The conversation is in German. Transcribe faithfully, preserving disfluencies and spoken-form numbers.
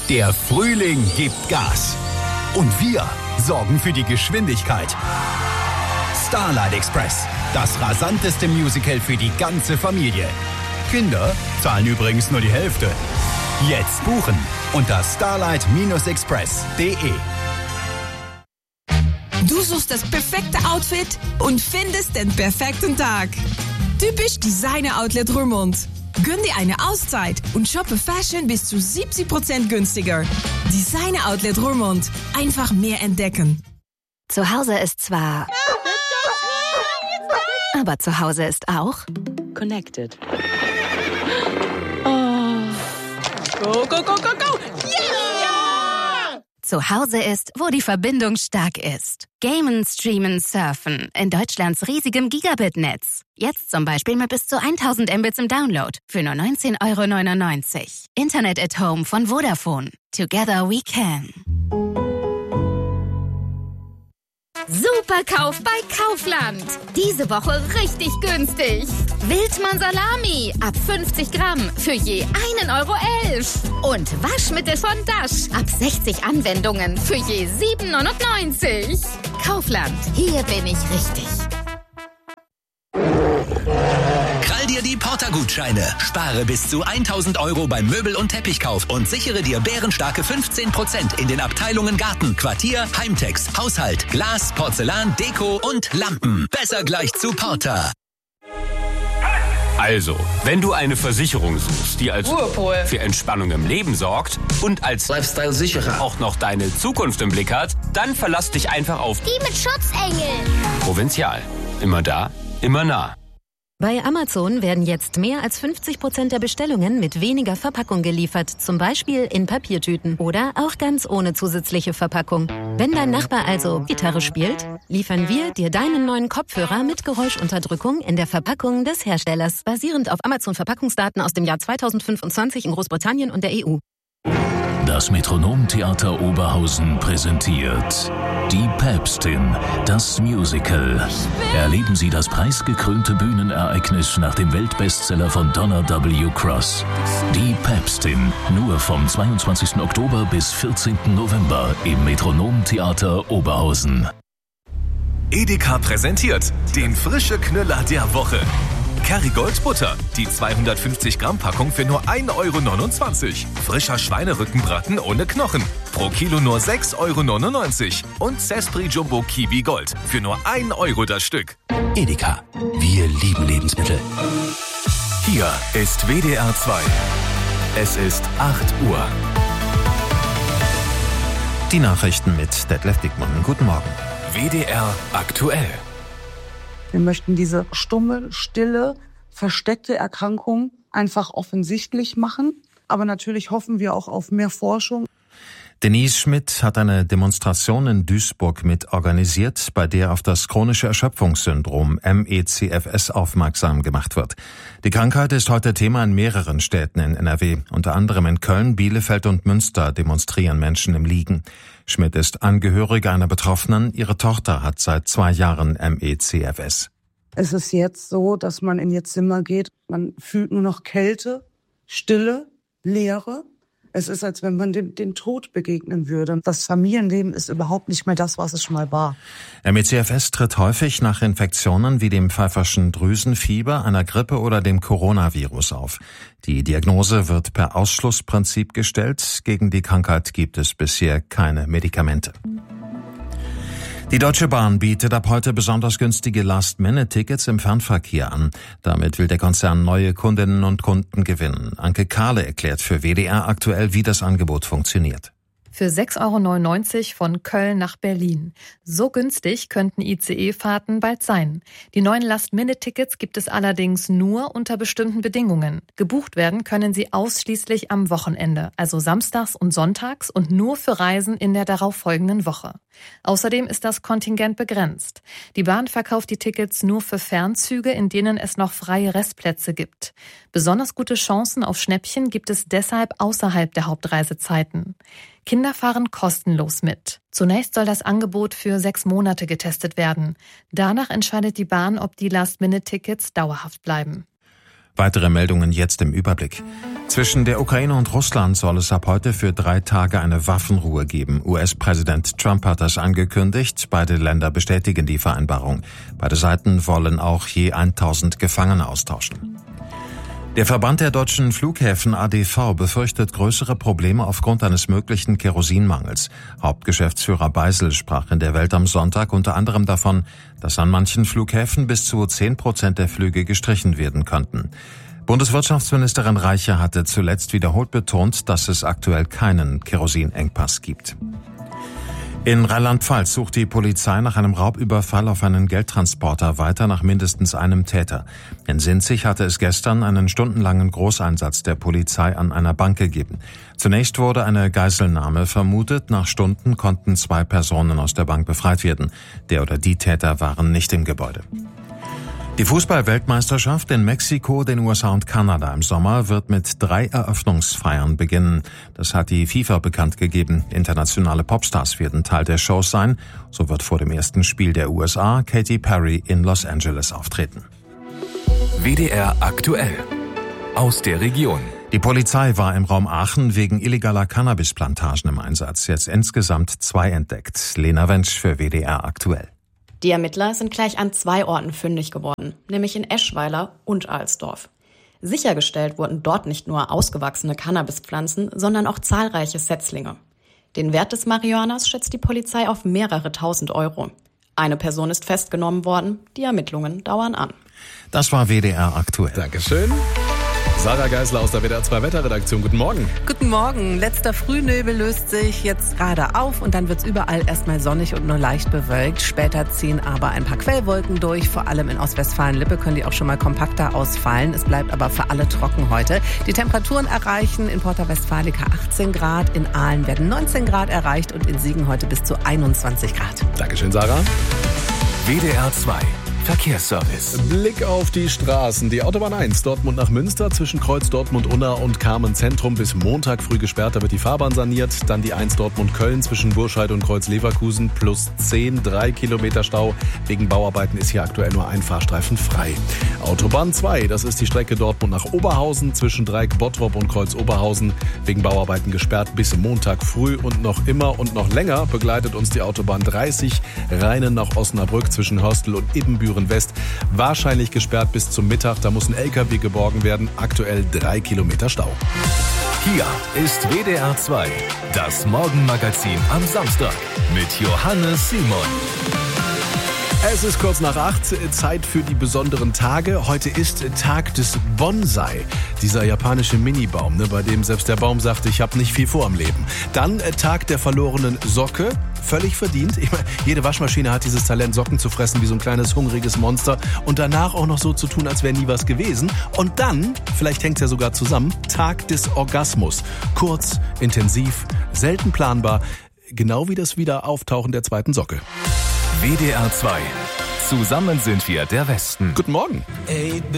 Der Frühling gibt Gas. Und wir sorgen für die Geschwindigkeit. Starlight Express, das rasanteste Musical für die ganze Familie. Kinder zahlen übrigens nur die Hälfte. Jetzt buchen unter starlight express punkt de. Du suchst das perfekte Outfit und findest den perfekten Tag. Typisch Designer Outlet Roermond. Gönn dir eine Auszeit und shoppe Fashion bis zu siebzig Prozent günstiger. Designer Outlet Roermond. Einfach mehr entdecken. Zu Hause ist zwar... Aber zu Hause ist auch... Connected. Oh. Go, go, go, go, go! Yeah! Zu Hause ist, wo die Verbindung stark ist. Gamen, streamen, surfen. In Deutschlands riesigem Gigabit-Netz. Jetzt zum Beispiel mit bis zu tausend Mbits im Download. Für nur neunzehn Euro neunundneunzig. Internet at Home von Vodafone. Together we can. Superkauf bei Kaufland. Diese Woche richtig günstig. Wildmann Salami ab fünfzig Gramm für je einen Euro elf. Und Waschmittel von Dash ab sechzig Anwendungen für je sieben neunundneunzig. Kaufland, hier bin ich richtig. Krall dir die Porter-Gutscheine. Spare bis zu tausend Euro beim Möbel- und Teppichkauf und sichere dir bärenstarke fünfzehn Prozent in den Abteilungen Garten, Quartier, Heimtex, Haushalt, Glas, Porzellan, Deko und Lampen. Besser gleich zu Porter. Also, wenn du eine Versicherung suchst, die als Ruhepol für Entspannung im Leben sorgt und als Lifestyle-Sicherer auch noch deine Zukunft im Blick hat, dann verlass dich einfach auf die mit Schutzengeln. Provinzial. Immer da, immer nah. Bei Amazon werden jetzt mehr als fünfzig Prozent der Bestellungen mit weniger Verpackung geliefert, zum Beispiel in Papiertüten oder auch ganz ohne zusätzliche Verpackung. Wenn dein Nachbar also Gitarre spielt, liefern wir dir deinen neuen Kopfhörer mit Geräuschunterdrückung in der Verpackung des Herstellers, basierend auf Amazon-Verpackungsdaten aus dem Jahr zweitausendfünfundzwanzig in Großbritannien und der E U. Das Metronom-Theater Oberhausen präsentiert Die Päpstin, das Musical. Erleben Sie das preisgekrönte Bühnenereignis nach dem Weltbestseller von Donna W. Cross. Die Päpstin, nur vom zweiundzwanzigsten Oktober bis vierzehnten November im Metronom-Theater Oberhausen. Edeka präsentiert den frische Knüller der Woche. Kerrygold Butter, die zweihundertfünfzig Gramm Packung für nur ein Euro neunundzwanzig. Frischer Schweinerückenbraten ohne Knochen, pro Kilo nur sechs Euro neunundneunzig. Und Cespri Jumbo Kiwi Gold für nur ein Euro das Stück. Edeka, wir lieben Lebensmittel. Hier ist W D R zwei. Es ist acht Uhr. Die Nachrichten mit Detlef Dickmann. Guten Morgen. W D R aktuell. Wir möchten diese stumme, stille, versteckte Erkrankung einfach offensichtlich machen. Aber natürlich hoffen wir auch auf mehr Forschung. Denise Schmidt hat eine Demonstration in Duisburg mit organisiert, bei der auf das chronische Erschöpfungssyndrom M E C F S aufmerksam gemacht wird. Die Krankheit ist heute Thema in mehreren Städten in N R W. Unter anderem in Köln, Bielefeld und Münster demonstrieren Menschen im Liegen. Schmidt ist Angehörige einer Betroffenen. Ihre Tochter hat seit zwei Jahren M E C F S. Es ist jetzt so, dass man in ihr Zimmer geht. Man fühlt nur noch Kälte, Stille, Leere. Es ist, als wenn man den, den Tod begegnen würde. Das Familienleben ist überhaupt nicht mehr das, was es schon mal war. M E C F S tritt häufig nach Infektionen wie dem pfeiferschen Drüsenfieber, einer Grippe oder dem Coronavirus auf. Die Diagnose wird per Ausschlussprinzip gestellt. Gegen die Krankheit gibt es bisher keine Medikamente. Die Deutsche Bahn bietet ab heute besonders günstige Last-Minute-Tickets im Fernverkehr an. Damit will der Konzern neue Kundinnen und Kunden gewinnen. Anke Kahle erklärt für W D R aktuell, wie das Angebot funktioniert. Für sechs Euro neunundneunzig von Köln nach Berlin. So günstig könnten I C E-Fahrten bald sein. Die neuen Last-Minute-Tickets gibt es allerdings nur unter bestimmten Bedingungen. Gebucht werden können sie ausschließlich am Wochenende, also samstags und sonntags und nur für Reisen in der darauffolgenden Woche. Außerdem ist das Kontingent begrenzt. Die Bahn verkauft die Tickets nur für Fernzüge, in denen es noch freie Restplätze gibt. Besonders gute Chancen auf Schnäppchen gibt es deshalb außerhalb der Hauptreisezeiten. Kinder fahren kostenlos mit. Zunächst soll das Angebot für sechs Monate getestet werden. Danach entscheidet die Bahn, ob die Last-Minute-Tickets dauerhaft bleiben. Weitere Meldungen jetzt im Überblick. Zwischen der Ukraine und Russland soll es ab heute für drei Tage eine Waffenruhe geben. U S-Präsident Trump hat das angekündigt. Beide Länder bestätigen die Vereinbarung. Beide Seiten wollen auch je tausend Gefangene austauschen. Der Verband der deutschen Flughäfen A D V befürchtet größere Probleme aufgrund eines möglichen Kerosinmangels. Hauptgeschäftsführer Beisel sprach in der Welt am Sonntag unter anderem davon, dass an manchen Flughäfen bis zu zehn Prozent der Flüge gestrichen werden könnten. Bundeswirtschaftsministerin Reiche hatte zuletzt wiederholt betont, dass es aktuell keinen Kerosinengpass gibt. In Rheinland-Pfalz sucht die Polizei nach einem Raubüberfall auf einen Geldtransporter weiter nach mindestens einem Täter. In Sinzig hatte es gestern einen stundenlangen Großeinsatz der Polizei an einer Bank gegeben. Zunächst wurde eine Geiselnahme vermutet. Nach Stunden konnten zwei Personen aus der Bank befreit werden. Der oder die Täter waren nicht im Gebäude. Die Fußball-Weltmeisterschaft in Mexiko, den U S A und Kanada im Sommer wird mit drei Eröffnungsfeiern beginnen. Das hat die FIFA bekannt gegeben. Internationale Popstars werden Teil der Shows sein. So wird vor dem ersten Spiel der U S A Katy Perry in Los Angeles auftreten. W D R aktuell. Aus der Region. Die Polizei war im Raum Aachen wegen illegaler Cannabisplantagen im Einsatz. Jetzt insgesamt zwei entdeckt. Lena Wentsch für W D R aktuell. Die Ermittler sind gleich an zwei Orten fündig geworden, nämlich in Eschweiler und Alsdorf. Sichergestellt wurden dort nicht nur ausgewachsene Cannabispflanzen, sondern auch zahlreiche Setzlinge. Den Wert des Marihuanas schätzt die Polizei auf mehrere tausend Euro. Eine Person ist festgenommen worden, die Ermittlungen dauern an. Das war W D R aktuell. Dankeschön. Sarah Geisler aus der W D R zwei Wetterredaktion. Guten Morgen. Guten Morgen. Letzter Frühnebel löst sich jetzt gerade auf und dann wird es überall erstmal sonnig und nur leicht bewölkt. Später ziehen aber ein paar Quellwolken durch. Vor allem in Ostwestfalen-Lippe können die auch schon mal kompakter ausfallen. Es bleibt aber für alle trocken heute. Die Temperaturen erreichen in Porta Westfalica achtzehn Grad, in Aalen werden neunzehn Grad erreicht und in Siegen heute bis zu einundzwanzig Grad. Dankeschön, Sarah. W D R zwei. Verkehrsservice. Blick auf die Straßen. Die Autobahn eins, Dortmund nach Münster, zwischen Kreuz Dortmund-Unna und Carmen-Zentrum bis Montag früh gesperrt, da wird die Fahrbahn saniert. Dann die eins Dortmund-Köln zwischen Burscheid und Kreuz-Leverkusen plus zehn, drei Kilometer Stau. Wegen Bauarbeiten ist hier aktuell nur ein Fahrstreifen frei. Autobahn zwei, das ist die Strecke Dortmund nach Oberhausen zwischen Dreieck Bottrop und Kreuz Oberhausen. Wegen Bauarbeiten gesperrt bis Montag früh und noch immer und noch länger begleitet uns die Autobahn dreißig Rheinen nach Osnabrück zwischen Hörstel und Ibbenbüren West. Wahrscheinlich gesperrt bis zum Mittag. Da muss ein L K W geborgen werden. Aktuell drei Kilometer Stau. Hier ist W D R zwei, das Morgenmagazin am Samstag mit Johannes Simon. Es ist kurz nach acht, Zeit für die besonderen Tage. Heute ist Tag des Bonsai, dieser japanische Minibaum, ne, bei dem selbst der Baum sagt, ich habe nicht viel vor im Leben. Dann äh, Tag der verlorenen Socke, völlig verdient. Ich meine, jede Waschmaschine hat dieses Talent, Socken zu fressen wie so ein kleines hungriges Monster und danach auch noch so zu tun, als wäre nie was gewesen. Und dann, vielleicht hängt es ja sogar zusammen, Tag des Orgasmus. Kurz, intensiv, selten planbar, genau wie das Wiederauftauchen der zweiten Socke. W D R zwei. Zusammen sind wir der Westen. Guten Morgen.